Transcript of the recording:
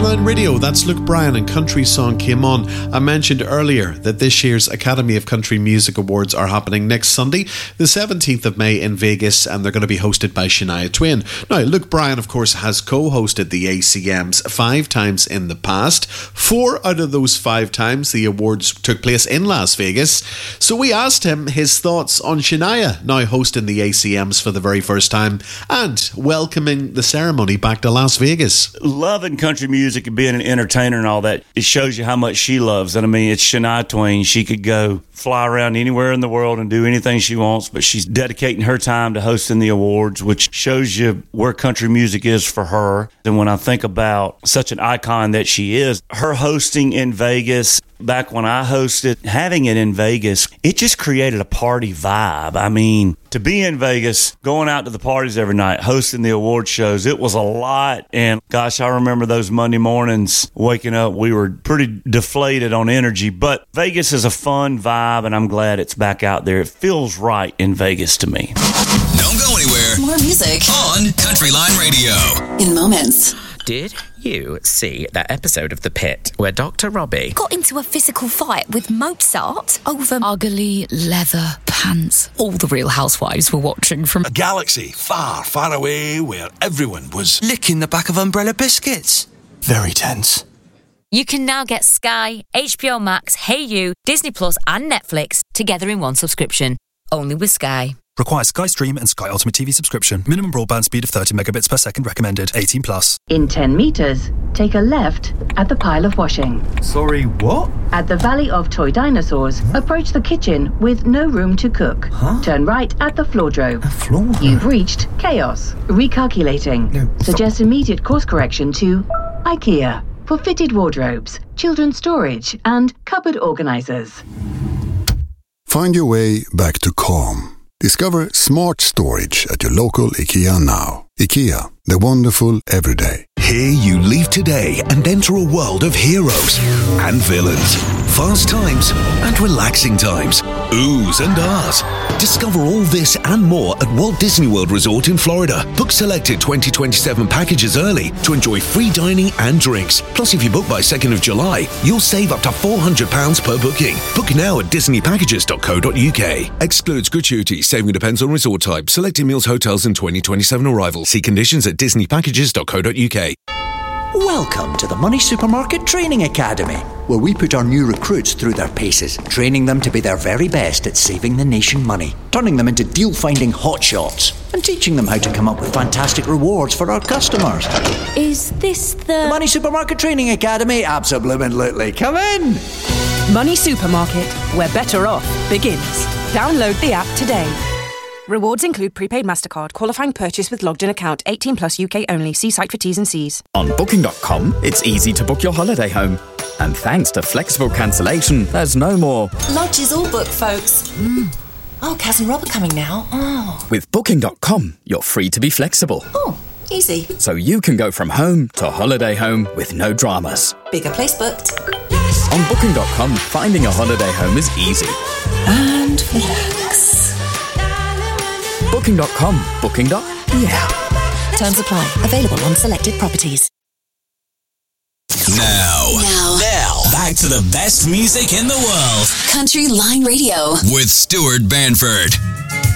Line Radio, that's Luke Bryan and Country Song came on. I mentioned earlier that this year's Academy of Country Music Awards are happening next Sunday, the 17th of May in Vegas, and they're going to be hosted by Shania Twain. Now, Luke Bryan, of course, has co-hosted the ACMs 5 times in the past. 4 out of those 5 times the awards took place in Las Vegas. So we asked him his thoughts on Shania now hosting the ACMs for the very first time and welcoming the ceremony back to Las Vegas. Loving country music and being an entertainer and all that, it shows you how much she loves it. I mean, it's Shania Twain. She could go fly around anywhere in the world and do anything she wants, but she's dedicating her time to hosting the awards, which shows you where country music is for her. And when I think about such an icon that she is, her hosting in Vegas, back when I hosted, having it in Vegas, it just created a party vibe. I mean, to be in Vegas, going out to the parties every night, hosting the award shows, it was a lot. And gosh, I remember those Monday mornings waking up, we were pretty deflated on energy. But Vegas is a fun vibe, and I'm glad it's back out there. It feels right in Vegas to me. Don't go anywhere. More music on Country Line Radio. In moments. Did you see that episode of The Pit where Dr. Robbie got into a physical fight with Mozart over ugly leather pants? All the Real Housewives were watching from a galaxy far, far away where everyone was licking the back of Umbrella biscuits. Very tense. You can now get Sky, HBO Max, Hey You, Disney Plus and Netflix together in one subscription. Only with Sky. Requires Sky Stream and Sky Ultimate TV subscription. Minimum broadband speed of 30 megabits per second recommended. 18 plus. In 10 meters, take a left at the pile of washing. Sorry, what? At the Valley of Toy Dinosaurs, approach the kitchen with no room to cook. Turn right at the floor-drove. You've reached chaos. Recalculating. Suggest immediate course correction to IKEA for fitted wardrobes, children's storage, and cupboard organizers. Find your way back to calm. Discover smart storage at your local IKEA now. IKEA, the wonderful everyday. Here you leave today and enter a world of heroes and villains, fast times and relaxing times, oohs and ahs. Discover all this and more at Walt Disney World Resort in Florida. Book selected 2027 packages early to enjoy free dining and drinks. Plus, if you book by 2nd of July, you'll save up to £400 per booking. Book now at disneypackages.co.uk. Excludes gratuities. Saving depends on resort type. Selected meals, hotels and 2027 arrival. See conditions at disneypackages.co.uk. Welcome to the Money Supermarket Training Academy, where we put our new recruits through their paces, training them to be their very best at saving the nation money, turning them into deal-finding hotshots, and teaching them how to come up with fantastic rewards for our customers. Is this the Money Supermarket Training Academy? Absolutely. Come in! Money Supermarket, where better off begins. Download the app today. Rewards include prepaid MasterCard, qualifying purchase with logged-in account, 18 plus UK only. See site for T's and C's. On Booking.com, it's easy to book your holiday home. And thanks to flexible cancellation, there's no more. Lodge is all booked, folks. Oh, Kaz and Rob are coming now. Oh. With Booking.com, you're free to be flexible. Oh, easy. So you can go from home to holiday home with no dramas. Bigger place booked. Yes. On Booking.com, finding a holiday home is easy. And relax. Booking.com. Booking.yeah. Terms apply. Available on selected properties. Now, back to the best music in the world. Country Line Radio. With Stuart Banford.